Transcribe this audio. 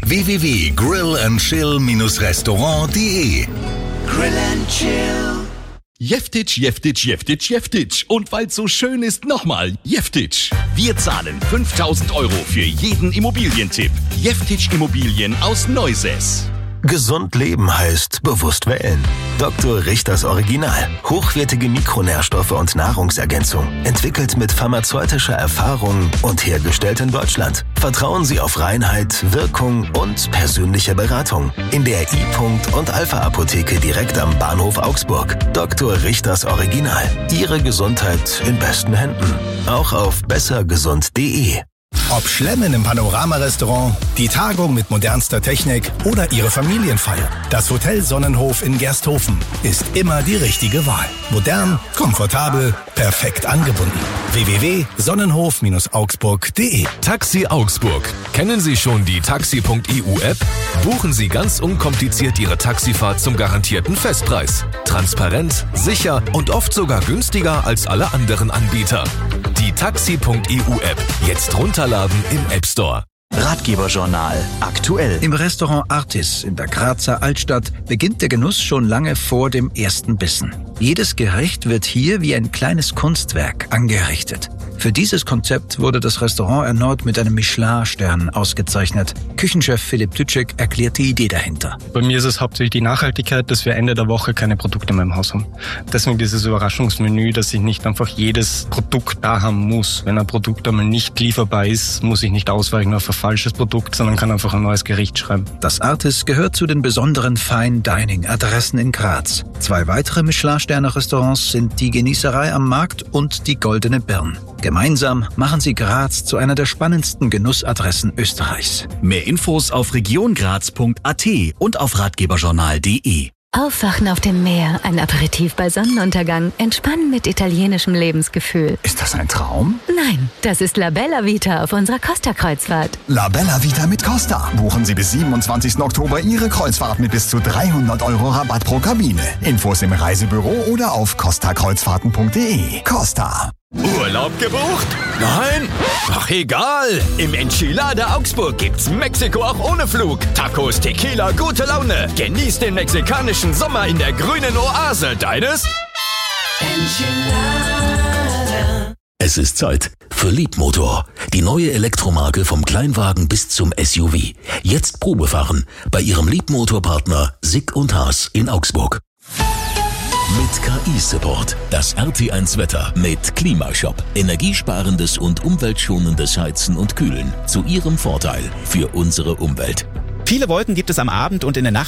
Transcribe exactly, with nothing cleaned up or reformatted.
w w w punkt grill and chill restaurant punkt de. Grill and Chill. Jeftitsch, Jeftitsch, Jeftitsch, Jeftitsch. Und weil's so schön ist, nochmal Jeftitsch. Wir zahlen fünftausend Euro für jeden Immobilientipp. Jeftitsch Immobilien aus Neusäß. Gesund leben heißt bewusst wählen. Doktor Richters Original. Hochwertige Mikronährstoffe und Nahrungsergänzung. Entwickelt mit pharmazeutischer Erfahrung und hergestellt in Deutschland. Vertrauen Sie auf Reinheit, Wirkung und persönliche Beratung. In der I-Punkt und Alpha-Apotheke direkt am Bahnhof Augsburg. Doktor Richters Original. Ihre Gesundheit in besten Händen. Auch auf bessergesund punkt de. Ob Schlemmen im Panorama-Restaurant, die Tagung mit modernster Technik oder Ihre Familienfeier, das Hotel Sonnenhof in Gersthofen ist immer die richtige Wahl. Modern, komfortabel, perfekt angebunden. w w w punkt sonnenhof augsburg punkt de. Taxi Augsburg. Kennen Sie schon die taxi punkt e u App? Buchen Sie ganz unkompliziert Ihre Taxifahrt zum garantierten Festpreis. Transparent, sicher und oft sogar günstiger als alle anderen Anbieter. Die taxi punkt e u App. Jetzt runterladen im App Store. Ratgeberjournal aktuell. Im Restaurant Artis in der Grazer Altstadt beginnt der Genuss schon lange vor dem ersten Bissen. Jedes Gericht wird hier wie ein kleines Kunstwerk angerichtet. Für dieses Konzept wurde das Restaurant erneut mit einem Michelin-Stern ausgezeichnet. Küchenchef Philipp Tütschek erklärt die Idee dahinter. Bei mir ist es hauptsächlich die Nachhaltigkeit, dass wir Ende der Woche keine Produkte mehr im Haus haben. Deswegen dieses Überraschungsmenü, dass ich nicht einfach jedes Produkt da haben muss. Wenn ein Produkt einmal nicht lieferbar ist, muss ich nicht ausweichen auf ein falsches Produkt, sondern kann einfach ein neues Gericht schreiben. Das Artis gehört zu den besonderen Fine-Dining-Adressen in Graz. Zwei weitere Michelin-Sterne-Restaurants sind die Genießerei am Markt und die Goldene Birn. Gemeinsam machen sie Graz zu einer der spannendsten Genussadressen Österreichs. Mehr Infos auf regiongraz punkt a t und auf ratgeberjournal punkt de. Aufwachen auf dem Meer, ein Aperitif bei Sonnenuntergang, entspannen mit italienischem Lebensgefühl. Ist das ein Traum? Nein, das ist La Bella Vita auf unserer Costa-Kreuzfahrt. La Bella Vita mit Costa. Buchen Sie bis siebenundzwanzigsten Oktober Ihre Kreuzfahrt mit bis zu dreihundert Euro Rabatt pro Kabine. Infos im Reisebüro oder auf costa kreuzfahrten punkt de. Costa. Urlaub gebucht? Nein? Ach egal. Im Enchilada Augsburg gibt's Mexiko auch ohne Flug. Tacos, Tequila, gute Laune. Genieß den mexikanischen Sommer in der grünen Oase deines Enchilada. Es ist Zeit für Liebmotor. Die neue Elektromarke vom Kleinwagen bis zum S U V. Jetzt Probefahren bei Ihrem Liebmotorpartner Sick und Haas in Augsburg. Mit K I-Support. Das R T eins Wetter mit Klimashop. Energiesparendes und umweltschonendes Heizen und Kühlen. Zu Ihrem Vorteil für unsere Umwelt. Viele Wolken gibt es am Abend und in der Nacht.